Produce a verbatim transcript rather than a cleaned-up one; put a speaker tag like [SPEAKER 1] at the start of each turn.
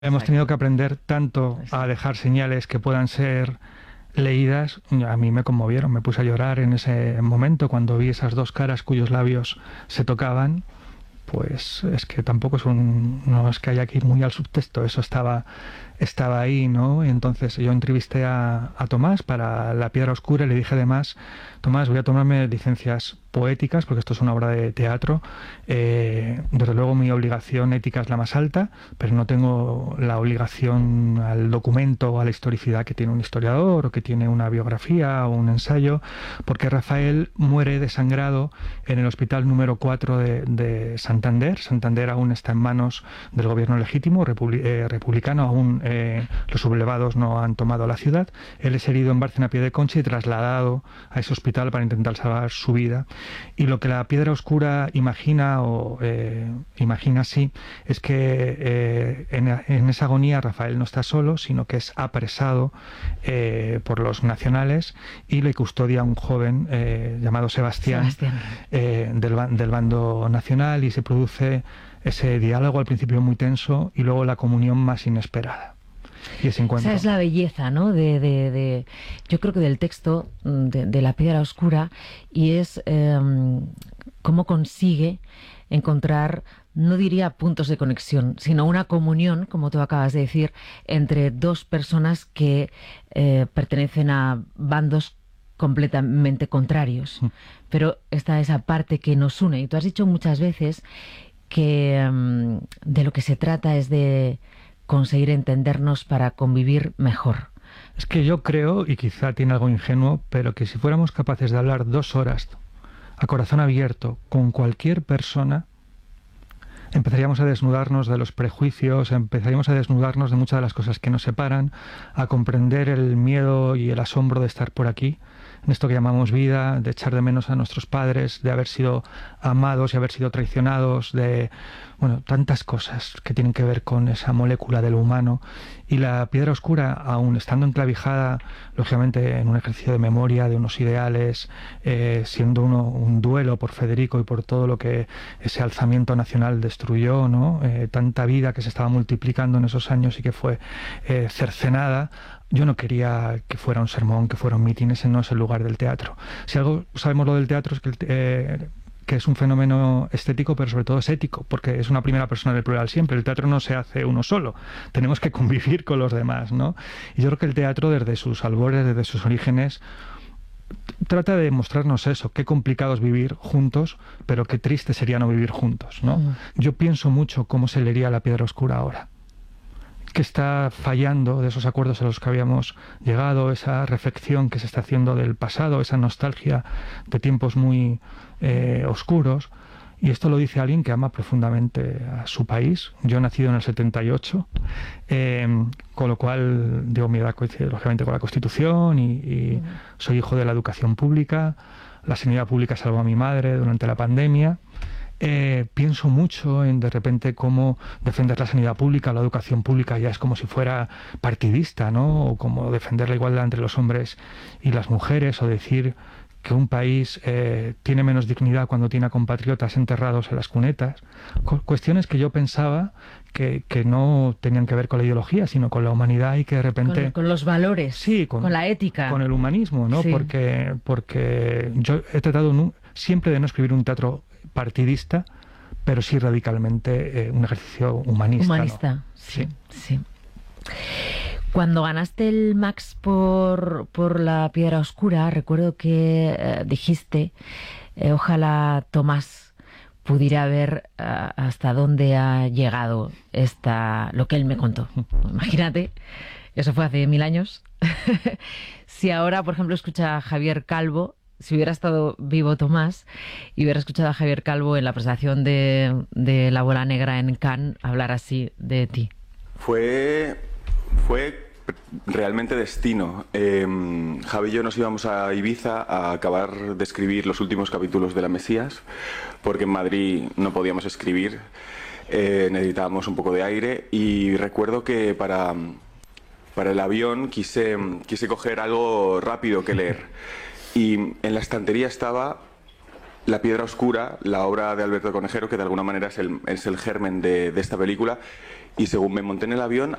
[SPEAKER 1] Hemos tenido que aprender tanto a dejar señales que puedan ser leídas. A mí me conmovieron, me puse a llorar en ese momento cuando vi esas dos caras cuyos labios se tocaban. Pues es que tampoco es un, no es que haya que ir muy al subtexto, eso estaba, estaba ahí, ¿no? Y entonces yo entrevisté a, a Tomás para La Piedra Oscura y le dije además, Tomás, voy a tomarme licencias poéticas, porque esto es una obra de teatro. Eh, desde luego mi obligación ética es la más alta, pero no tengo la obligación al documento o a la historicidad que tiene un historiador o que tiene una biografía o un ensayo, porque Rafael muere desangrado en el hospital número cuatro de, de Santander. Santander aún está en manos del gobierno legítimo, republi eh, republicano, aún eh, los sublevados no han tomado la ciudad. Él es herido en Bárcena Pie de Concha y trasladado a ese hospital para intentar salvar su vida. Y lo que La Piedra Oscura imagina, o eh, imagina sí, es que eh, en, en esa agonía Rafael no está solo, sino que es apresado eh, por los nacionales y le custodia un joven eh, llamado Sebastián,
[SPEAKER 2] Sebastián.
[SPEAKER 1] Eh, del, del bando nacional, y se produce ese diálogo al principio muy tenso y luego la comunión más inesperada. Y ese encuentro.
[SPEAKER 2] Esa es la belleza, ¿no? De, de, de, yo creo que del texto de, de La Piedra Oscura, y es eh, cómo consigue encontrar, no diría puntos de conexión, sino una comunión, como tú acabas de decir, entre dos personas que eh, pertenecen a bandos completamente contrarios. Mm. Pero está esa parte que nos une. Y tú has dicho muchas veces que um, de lo que se trata es de conseguir entendernos para convivir mejor.
[SPEAKER 1] Es que yo creo, y quizá tiene algo ingenuo, pero que si fuéramos capaces de hablar dos horas a corazón abierto con cualquier persona, empezaríamos a desnudarnos de los prejuicios, empezaríamos a desnudarnos de muchas de las cosas que nos separan, a comprender el miedo y el asombro de estar por aquí, en esto que llamamos vida, de echar de menos a nuestros padres, de haber sido amados y haber sido traicionados, de, bueno, tantas cosas que tienen que ver con esa molécula de lo humano. Y La Piedra Oscura, aún estando enclavijada, lógicamente, en un ejercicio de memoria, de unos ideales, eh, siendo uno un duelo por Federico y por todo lo que ese alzamiento nacional destruyó, ¿no? Eh, tanta vida que se estaba multiplicando en esos años y que fue eh, cercenada. Yo no quería que fuera un sermón, que fuera un mitin, ese no es el lugar del teatro. Si algo sabemos lo del teatro es que, el, eh, que es un fenómeno estético, pero sobre todo es ético, porque es una primera persona del plural siempre. El teatro no se hace uno solo, tenemos que convivir con los demás, ¿no? Y yo creo que el teatro, desde sus albores, desde sus orígenes, trata de mostrarnos eso, qué complicado es vivir juntos, pero qué triste sería no vivir juntos, ¿no? Mm. Yo pienso mucho cómo se leería La Piedra Oscura ahora, que está fallando de esos acuerdos a los que habíamos llegado, esa reflexión que se está haciendo del pasado, esa nostalgia de tiempos muy eh, oscuros. Y esto lo dice alguien que ama profundamente a su país. Yo he nacido en el setenta y ocho, eh, con lo cual, digo, mi edad coincide lógicamente con la Constitución y, y soy hijo de la educación pública. La sanidad pública salvó a mi madre durante la pandemia. Eh, pienso mucho en de repente cómo defender la sanidad pública, la educación pública ya es como si fuera partidista, ¿no? O como defender la igualdad entre los hombres y las mujeres, o decir que un país eh, tiene menos dignidad cuando tiene a compatriotas enterrados en las cunetas. Cu cuestiones que yo pensaba que, que no tenían que ver con la ideología, sino con la humanidad, y que de repente...
[SPEAKER 2] Con, con los valores,
[SPEAKER 1] sí, con,
[SPEAKER 2] con la ética.
[SPEAKER 1] Con el humanismo, ¿no? Sí. Porque, porque yo he tratado no, siempre de no escribir un teatro partidista, pero sí radicalmente eh, un ejercicio humanista.
[SPEAKER 2] Humanista,
[SPEAKER 1] ¿no?
[SPEAKER 2] sí, sí. Cuando ganaste el Max por, por La Piedra Oscura, recuerdo que eh, dijiste, eh, ojalá Tomás pudiera ver uh, hasta dónde ha llegado esta, lo que él me contó. Imagínate, eso fue hace mil años. Si ahora, por ejemplo, escucha a Javier Calvo, si hubiera estado vivo Tomás y hubiera escuchado a Javier Calvo en la presentación de, de La Bola Negra en Cannes hablar así de ti.
[SPEAKER 3] Fue, fue realmente destino. Eh, Javi y yo nos íbamos a Ibiza a acabar de escribir los últimos capítulos de La Mesías, porque en Madrid no podíamos escribir, eh, necesitábamos un poco de aire, y recuerdo que para, para el avión quise, quise coger algo rápido que leer. Y en la estantería estaba La Piedra Oscura, la obra de Alberto Conejero, que de alguna manera es el, es el germen de, de esta película, Y según me monté en el avión,